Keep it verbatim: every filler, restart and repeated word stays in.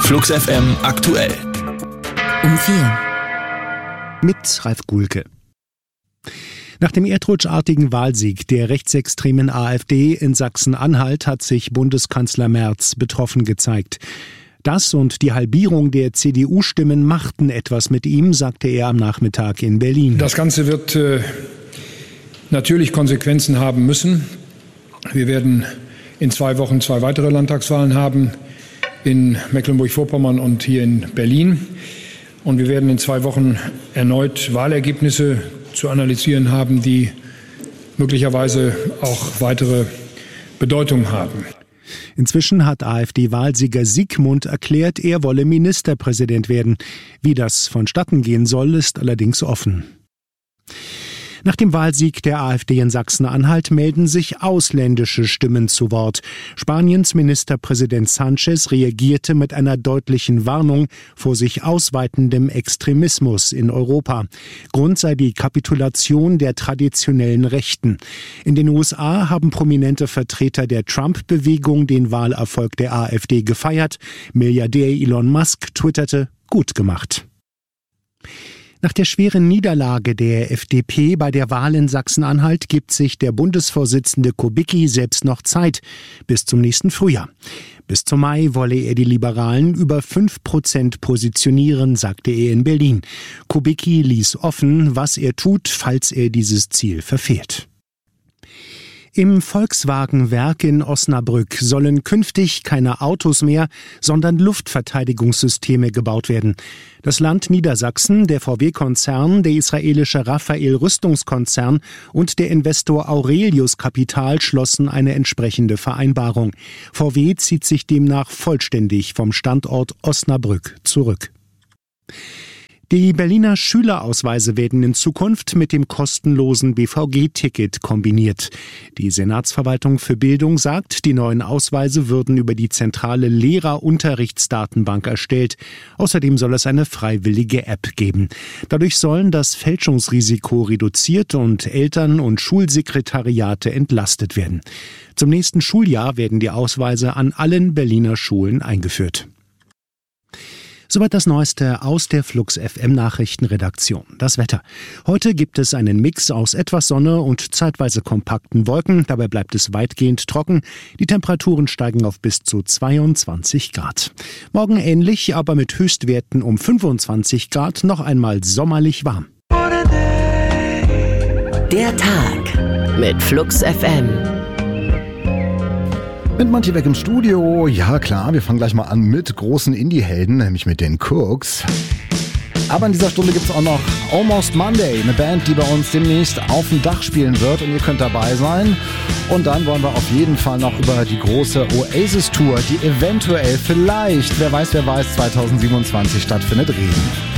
Flux F M aktuell. Um vier. Mit Ralf Guhlke. Nach dem erdrutschartigen Wahlsieg der rechtsextremen AfD in Sachsen-Anhalt hat sich Bundeskanzler Merz betroffen gezeigt. Das und die Halbierung der C D U-Stimmen machten etwas mit ihm, sagte er am Nachmittag in Berlin. Das Ganze wird äh, natürlich Konsequenzen haben müssen. Wir werden in zwei Wochen zwei weitere Landtagswahlen haben, in Mecklenburg-Vorpommern und hier in Berlin. Und wir werden in zwei Wochen erneut Wahlergebnisse zu analysieren haben, die möglicherweise auch weitere Bedeutung haben. Inzwischen hat AfD-Wahlsieger Siegmund erklärt, er wolle Ministerpräsident werden. Wie das vonstatten gehen soll, ist allerdings offen. Nach dem Wahlsieg der AfD in Sachsen-Anhalt melden sich ausländische Stimmen zu Wort. Spaniens Ministerpräsident Sánchez reagierte mit einer deutlichen Warnung vor sich ausweitendem Extremismus in Europa. Grund sei die Kapitulation der traditionellen Rechten. In den U S A haben prominente Vertreter der Trump-Bewegung den Wahlerfolg der AfD gefeiert. Milliardär Elon Musk twitterte: gut gemacht. Nach der schweren Niederlage der F D P bei der Wahl in Sachsen-Anhalt gibt sich der Bundesvorsitzende Kubicki selbst noch Zeit bis zum nächsten Frühjahr. Bis zum Mai wolle er die Liberalen über fünf Prozent positionieren, sagte er in Berlin. Kubicki ließ offen, was er tut, falls er dieses Ziel verfehlt. Im Volkswagen-Werk in Osnabrück sollen künftig keine Autos mehr, sondern Luftverteidigungssysteme gebaut werden. Das Land Niedersachsen, der V W-Konzern, der israelische Rafael-Rüstungskonzern und der Investor Aurelius Capital schlossen eine entsprechende Vereinbarung. V W zieht sich demnach vollständig vom Standort Osnabrück zurück. Die Berliner Schülerausweise werden in Zukunft mit dem kostenlosen B V G-Ticket kombiniert. Die Senatsverwaltung für Bildung sagt, die neuen Ausweise würden über die zentrale Lehrerunterrichtsdatenbank erstellt. Außerdem soll es eine freiwillige App geben. Dadurch sollen das Fälschungsrisiko reduziert und Eltern- und Schulsekretariate entlastet werden. Zum nächsten Schuljahr werden die Ausweise an allen Berliner Schulen eingeführt. Soweit das Neueste aus der Flux F M Nachrichtenredaktion. Das Wetter. Heute gibt es einen Mix aus etwas Sonne und zeitweise kompakten Wolken. Dabei bleibt es weitgehend trocken. Die Temperaturen steigen auf bis zu zweiundzwanzig Grad. Morgen ähnlich, aber mit Höchstwerten um fünfundzwanzig Grad noch einmal sommerlich warm. Der Tag mit Flux F M. Mit Monty weg im Studio. Ja klar, wir fangen gleich mal an mit großen Indie-Helden, nämlich mit den Cooks. Aber in dieser Stunde gibt es auch noch Almost Monday, eine Band, die bei uns demnächst auf dem Dach spielen wird und ihr könnt dabei sein. Und dann wollen wir auf jeden Fall noch über die große Oasis-Tour, die eventuell, vielleicht, wer weiß, wer weiß, zwanzig siebenundzwanzig stattfindet, reden.